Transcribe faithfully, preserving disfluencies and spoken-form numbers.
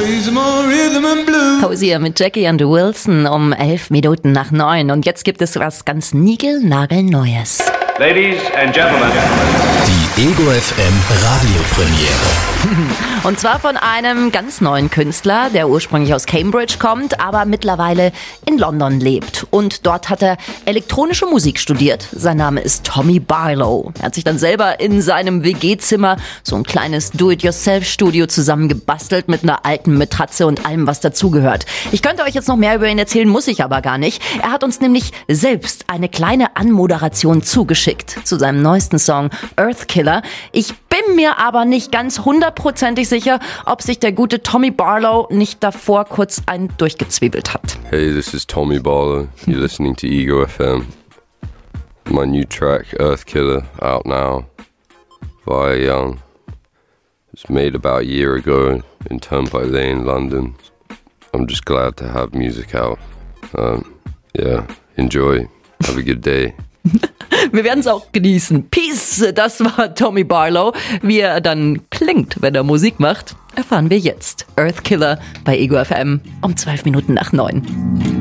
Hosier mit Jackie and Wilson um elf Minuten nach neun. Und jetzt gibt es was ganz niegelnagelneues. Ladies and Gentlemen. Die Ego F M Radiopremiere. Und zwar von einem ganz neuen Künstler, der ursprünglich aus Cambridge kommt, aber mittlerweile in London lebt. Und dort hat er elektronische Musik studiert. Sein Name ist Tommy Barlow. Er hat sich dann selber in seinem W G-Zimmer so ein kleines Do-it-yourself-Studio zusammengebastelt mit einer alten Matratze und allem, was dazugehört. Ich könnte euch jetzt noch mehr über ihn erzählen, muss ich aber gar nicht. Er hat uns nämlich selbst eine kleine Anmoderation zugeschickt zu seinem neuesten Song Earthkiller. Ich bin mir aber nicht ganz hundertprozentig sicher, ob sich der gute Tommy Barlow nicht davor kurz einen durchgezwiebelt hat. Hey, this is Tommy Barlow. You're listening to Ego F M. My new track, Earthkiller, out now via Young. It's made about a year ago in Turnpike Lane, London. I'm just glad to have music out. Um, yeah, enjoy. Have a good day. Wir werden es auch genießen. Peace, das war Tommy Barlow. Wie er dann klingt, wenn er Musik macht, erfahren wir jetzt. Earthkiller bei Ego F M um zwölf Minuten nach neun.